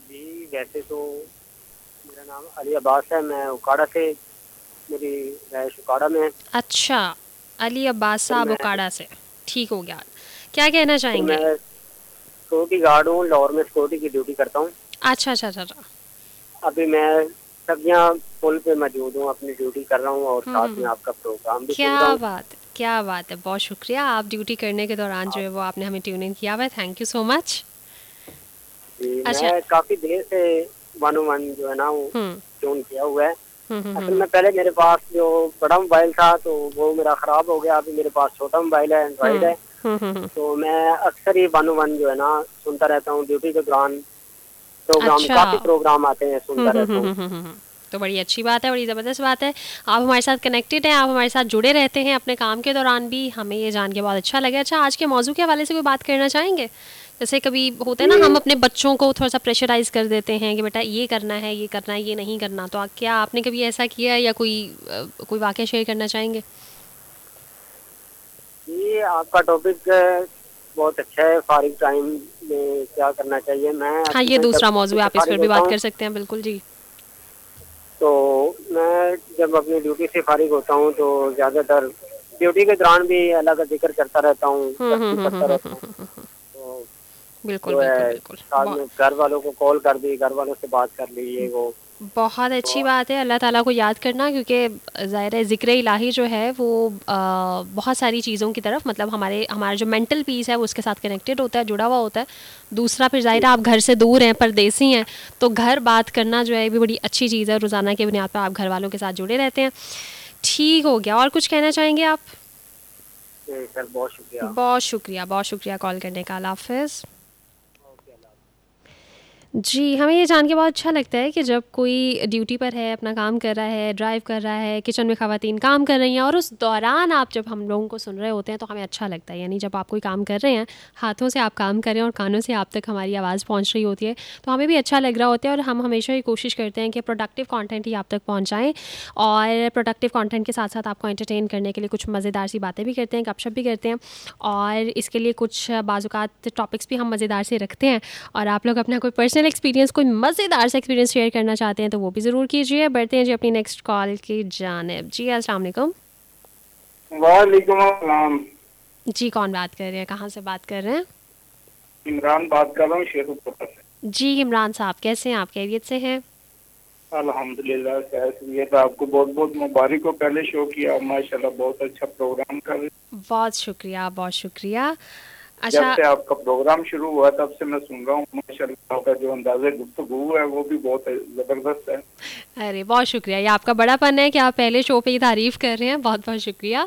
जी, वैसे तो मेरा नाम अली अब्बास है, मैं उकाड़ा से, मेरी रहायश उकाड़ा में है। अच्छा, अली अब्बास तो साहब मैं उकाड़ा से। ठीक हो गया। क्या कहना तो चाहेंगे? मैं सिक्योरिटी गार्ड हूँ, लाहौर में सिक्योरिटी की ड्यूटी करता हूँ। अच्छा अच्छा अच्छा अच्छा। अभी मैं सब्जियाँ पुल पे मौजूद हूँ, अपनी ड्यूटी कर रहा हूँ और साथ में आपका प्रोग्राम भी सुन रहा क्या हूँ। बात है, क्या बात है, बहुत शुक्रिया। आप ड्यूटी करने के दौरान जो आप है वो आपने हमें ट्यून इन किया हुआ है, थैंक यू सो मच। जी, अच्छा। मैं काफ़ी देर से 101 जो है ना वो हम्म ट्यून किया हुआ है। असल हम्म में पहले मेरे पास जो बड़ा मोबाइल था तो वो मेरा ख़राब हो गया, अभी मेरे पास छोटा मोबाइल है, एंड्रॉयड है। हम्म। तो मैं अक्सर ही 101 जो है ना सुनता रहता हूँ ड्यूटी के दौरान। प्रोग्राम अच्छा। काफ़ी प्रोग्राम आते हैं, सुनता रहता हूँ। तो बड़ी अच्छी बात है, बड़ी ज़बरदस्त बात है। आप हमारे साथ कनेक्टेड हैं, आप हमारे साथ जुड़े रहते हैं अपने काम के दौरान भी, हमें ये जान के बहुत अच्छा लगा। अच्छा, आज के मौजू के हवाले से कोई बात करना चाहेंगे? जैसे कभी होता है ना, हम ये अपने बच्चों को थोड़ा सा प्रेशराइज कर देते हैं कि बेटा ये करना है, ये करना है, ये नहीं करना। तो क्या आपने कभी ऐसा किया है या कोई वाक़या शेयर करना चाहेंगे? ये आपका टॉपिक बहुत अच्छा है, फारिग टाइम में क्या करना चाहिए। मैं हाँ, असल ये में जब दूसरा ड्यूटी मौजू है, से आप इस पर फारिग भी होता बात हूँ कर सकते हैं, बिल्कुल जी। तो मैं जब अपनी ड्यूटी से फारिग होता हूँ तो ज़्यादातर ड्यूटी के दौरान भी अल्लाह का जिक्र करता रहता हूँ, तस्बीह पढ़ता रहता हूँ। तो बिल्कुल जो बिल्कुल है बिल्कुल। साथ में घर वालों को कॉल कर दी, घर वालों से बात कर ली, ये वो। बहुत अच्छी तो बात है अल्लाह ताला को याद करना, क्योंकि ज़ाहिर है ज़िक्र इलाही जो है वो बहुत सारी चीज़ों की तरफ, मतलब हमारा जो मेंटल पीस है वो उसके साथ कनेक्टेड होता है, जुड़ा हुआ होता है। दूसरा फिर ज़ाहिर है आप घर से दूर हैं, परदेसी हैं, तो घर बात करना जो है ये भी बड़ी अच्छी चीज़ है। रोज़ाना के बुनियाद पर आप घर वालों के साथ जुड़े रहते हैं। ठीक हो गया। और कुछ कहना चाहेंगे आप? सर बहुत शुक्रिया। बहुत शुक्रिया, बहुत शुक्रिया कॉल करने का। अल्लाह हाफ़िज़। ओके, अल्लाह। जी, हमें ये जान के बहुत अच्छा लगता है कि जब कोई ड्यूटी पर है, अपना काम कर रहा है, ड्राइव कर रहा है, किचन में ख़वातीन काम कर रही हैं और उस दौरान आप जब हम लोगों को सुन रहे होते हैं तो हमें अच्छा लगता है। यानी जब आप कोई काम कर रहे हैं, हाथों से आप काम कर रहे हैं और कानों से आप तक हमारी आवाज़ पहुँच रही होती है, तो हमें भी अच्छा लग रहा होता है। और हम हमेशा ये कोशिश करते हैं कि प्रोडक्टिव कंटेंट ही आप तक पहुँचाएँ, और प्रोडक्टिव कंटेंट के साथ-साथ आपको एंटरटेन करने के लिए कुछ मज़ेदार सी बातें भी करते हैं, गपशप भी करते हैं। और इसके लिए कुछ बाज़-औक़ात टॉपिक्स भी हम मज़ेदार से रखते हैं। और आप लोग अपना कोई पर्सनल एक्सपीरियंस, कोई मज़ेदार सा एक्सपीरियंस शेयर करना चाहते हैं तो वो भी ज़रूर कीजिए। बढ़ते हैं जी अपनी नेक्स्ट कॉल की जानिब। जी, अस्सलाम वालेकुम। वालेकुम अस्सलाम। जी, कौन बात कर रहे हैं, कहाँ से बात कर रहे हैं? इमरान बात कर रहा हूँ शेखुपुरा से। जी इमरान साहब, कैसे हैं आप, खैरियत से हैं? अल्हम्दुलिल्लाह खैरियत। आपको बहुत बहुत मुबारक हो, पहले शो किया माशाल्लाह, बहुत अच्छा प्रोग्राम कर रहे। बहुत शुक्रिया, बहुत शुक्रिया। जब अच्छा। से आपका प्रोग्राम शुरू हुआ तब से मैं सुन रहा हूँ माशाल्लाह, आपका जो अंदाज़े गुफ्तगू है वो भी बहुत ज़बरदस्त है। अरे बहुत शुक्रिया, ये आपका बड़ापन है कि आप पहले शो पे ही तारीफ़ कर रहे हैं, बहुत बहुत शुक्रिया।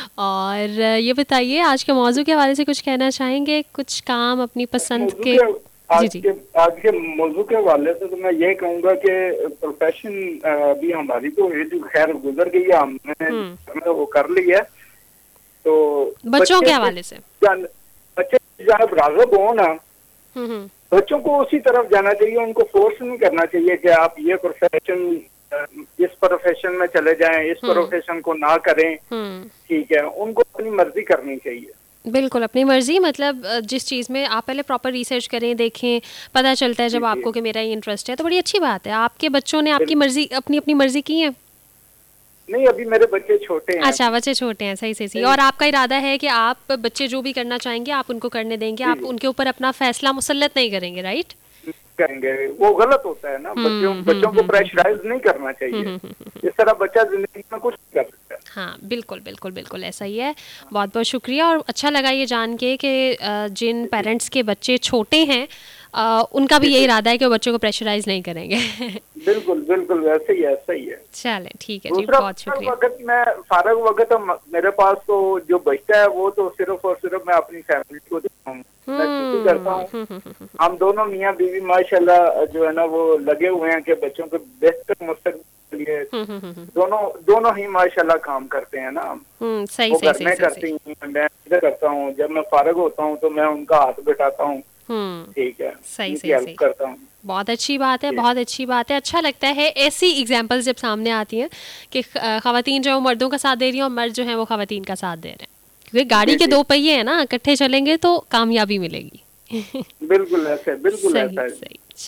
और ये बताइए, आज के मौजू के हवाले से कुछ कहना चाहेंगे, कुछ काम अपनी पसंद मौजू के? के जी आज जी। के आज के मौजू के हवाले से तो मैं ये कहूँगा कि प्रोफेशन अभी हमारी तो एज खैर गुजर गई है, हमने वो कर लिया है। तो बच्चों बच्चे के भी हवाले से। बच्चे जब राग़िब हो ना, हम्म। बच्चों को उसी तरफ जाना चाहिए, उनको फोर्स नहीं करना चाहिए कि आप ये प्रोफेशन, इस प्रोफेशन में चले जाएं, इस प्रोफेशन को ना करें। ठीक है, उनको अपनी मर्जी करनी चाहिए। बिल्कुल अपनी मर्ज़ी, मतलब जिस चीज़ में आप पहले प्रॉपर रिसर्च करें, देखें, पता चलता है जी जब जी, आपको कि मेरा ये इंटरेस्ट है, तो बड़ी अच्छी बात है। आपके बच्चों ने आपकी बिल्कुल। मर्ज़ी, अपनी अपनी मर्ज़ी की है? नहीं, अभी मेरे बच्चे छोटे हैं अच्छा, अभी। बच्चे छोटे हैं, सही सही। नहीं, और आपका इरादा है कि आप बच्चे जो भी करना चाहेंगे आप उनको करने देंगे, जी आप जी, उनके ऊपर अपना फैसला मुसल्लत नहीं करेंगे, राइट? करेंगे वो गलत होता है ना, बच्चों बच्चों को प्रेशराइज नहीं करना चाहिए। इस तरह बच्चा जिंदगी में कुछ नहीं कर सकता। हाँ, बिल्कुल बिल्कुल बिल्कुल ऐसा ही है। बहुत बहुत शुक्रिया, और अच्छा लगा ये जान के कि जिन जी पेरेंट्स के बच्चे छोटे हैं उनका भी जी ये जी, इरादा है कि वो बच्चों को प्रेशराइज नहीं करेंगे। बिल्कुल बिल्कुल वैसे ही है, सही है। चलें, ठीक है जी, दूसरा बहुत शुक्रिया। फारग वक्त मेरे पास तो जो बचता है वो तो सिर्फ और सिर्फ मैं अपनी फैमिली को देता हूँ। मैं ड्यूटी करता हूँ, हम दोनों मियाँ बीवी माशाल्लाह जो है ना वो लगे हुए हैं कि बच्चों के बेहतर मुस्तकबिल के लिए दोनों दोनों ही माशाल्लाह काम करते हैं ना। सही वो सही घर सही में सही सही। करती हैं, मैं इधर करता हूँ। जब मैं फारग होता हूँ तो मैं उनका हाथ बैठाता हूँ। ठीक है, सही उनकी सही हेल्प सही। करता हूँ। बहुत अच्छी बात है, जी बहुत अच्छी बात है। अच्छा लगता है ऐसी एग्जांपल्स जब सामने आती हैं कि ख़वातीन जो है वो मर्दों का साथ दे रही हैं और मर्द जो है वो ख़वातीन का साथ दे रहे हैं, क्योंकि गाड़ी जी के जी, दो पहिए हैं ना, इकट्ठे चलेंगे तो कामयाबी मिलेगी। बिल्कुल ऐसे, बिल्कुल सही ऐसा है। सही।